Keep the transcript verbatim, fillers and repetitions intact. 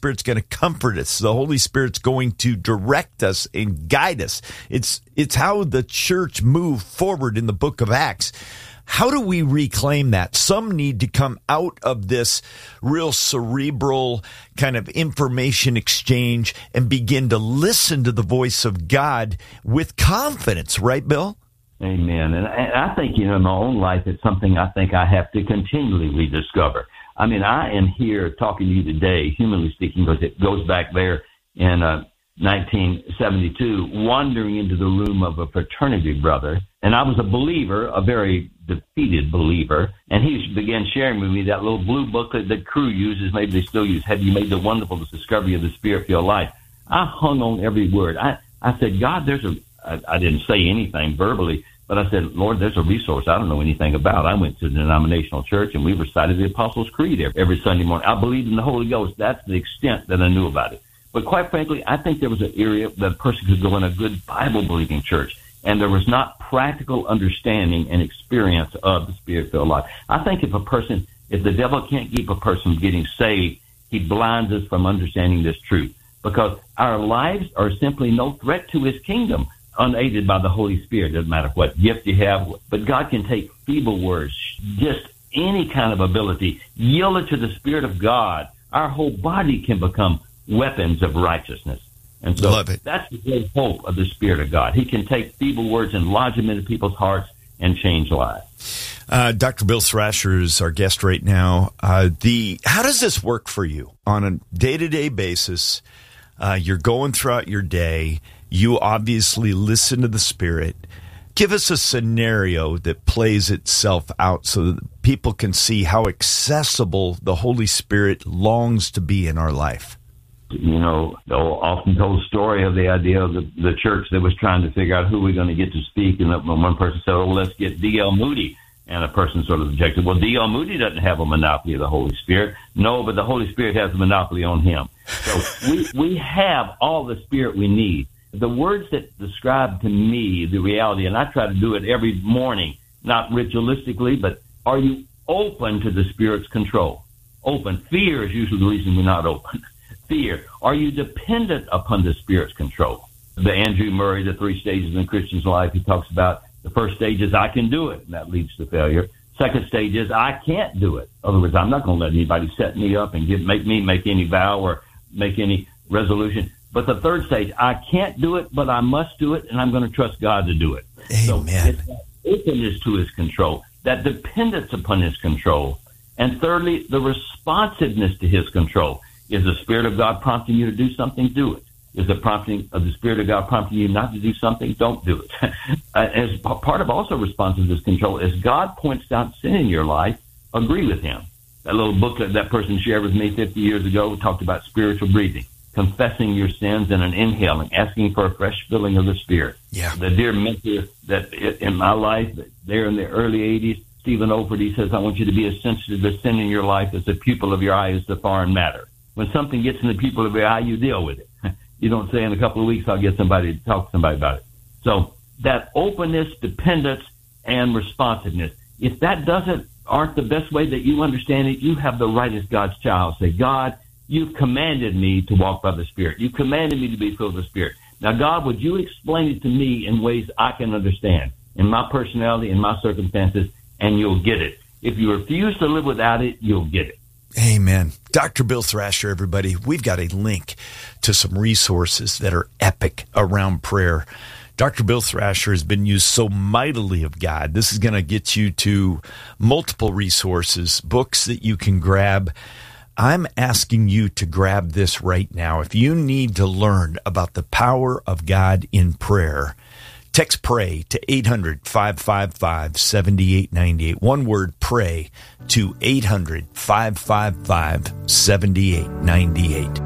Spirit's going to comfort us. The Holy Spirit's going to direct us and guide us. It's it's how the church moved forward in the book of Acts. How do we reclaim that? Some need to come out of this real cerebral kind of information exchange and begin to listen to the voice of God with confidence, right, Bill? Amen. And I think, you know, in my own life, it's something I think I have to continually rediscover. I mean, I am here talking to you today, humanly speaking, because it goes back there in uh, nineteen seventy-two, wandering into the room of a fraternity brother. And I was a believer, a very defeated believer. And he began sharing with me that little blue booklet that Crew uses, maybe they still use, Have You Made the Wonderful Discovery of the Spirit-Filled Life? I hung on every word. I, I said, God, there's a, I, I didn't say anything verbally, but I said, Lord, there's a resource I don't know anything about. I went to the denominational church, and we recited the Apostles' Creed every, every Sunday morning. I believed in the Holy Ghost. That's the extent that I knew about it. But quite frankly, I think there was an area that a person could go in a good Bible-believing church, and there was not practical understanding and experience of the Spirit-filled life. I think if a person, if the devil can't keep a person from getting saved, he blinds us from understanding this truth, because our lives are simply no threat to his kingdom, unaided by the Holy Spirit. Doesn't matter what gift you have, but God can take feeble words, just any kind of ability, yield it to the Spirit of God. Our whole body can become weapons of righteousness. And so Love it. That's the great hope of the Spirit of God. He can take feeble words and lodge them into people's hearts and change lives. Uh, Doctor Bill Thrasher is our guest right now. Uh, the how does this work for you on a day-to-day basis? Uh, you're going throughout your day. You obviously listen to the Spirit. Give us a scenario that plays itself out so that people can see how accessible the Holy Spirit longs to be in our life. You know, the often told story of the idea of the, the church that was trying to figure out who we're going to get to speak. And one person said, oh, let's get D L Moody. And a person sort of objected, well, D L Moody doesn't have a monopoly of the Holy Spirit. No, but the Holy Spirit has a monopoly on him. So we, we have all the Spirit we need. The words that describe to me the reality, and I try to do it every morning, not ritualistically, but are you open to the Spirit's control? Open. Fear is usually the reason we're not open. Fear. Are you dependent upon the Spirit's control? The Andrew Murray, the three stages in a Christian's life, he talks about the first stage is I can do it, and that leads to failure. Second stage is I can't do it. In other words, I'm not going to let anybody set me up and give, make me make any vow or make any resolution. But the third stage, I can't do it, but I must do it, and I'm going to trust God to do it. Amen. So it's that openness to his control, that dependence upon his control. And thirdly, the responsiveness to his control. Is the Spirit of God prompting you to do something? Do it. Is the prompting of the Spirit of God prompting you not to do something? Don't do it. As part of also responsiveness control, as God points out sin in your life, agree with him. That little booklet that person shared with me fifty years ago talked about spiritual breathing, confessing your sins and an inhaling, asking for a fresh filling of the Spirit. Yeah. The dear mentor that in my life, there in the early eighties, Stephen Olford, he says, I want you to be as sensitive to sin in your life as the pupil of your eye is to foreign matter. When something gets in the pupil of your eye, you deal with it. You don't say in a couple of weeks, I'll get somebody to talk to somebody about it. So that openness, dependence, and responsiveness, if that doesn't, aren't the best way that you understand it, you have the right as God's child. Say, God, you've commanded me to walk by the Spirit. You've commanded me to be filled with the Spirit. Now, God, would you explain it to me in ways I can understand, in my personality, in my circumstances, and you'll get it. If you refuse to live without it, you'll get it. Amen. Doctor Bill Thrasher, everybody, we've got a link to some resources that are epic around prayer. Doctor Bill Thrasher has been used so mightily of God. This is going to get you to multiple resources, books that you can grab. I'm asking you to grab this right now. If you need to learn about the power of God in prayer, text PRAY to eight hundred, five five five, seven eight nine eight. One word, PRAY, to eight hundred, five five five, seven eight nine eight.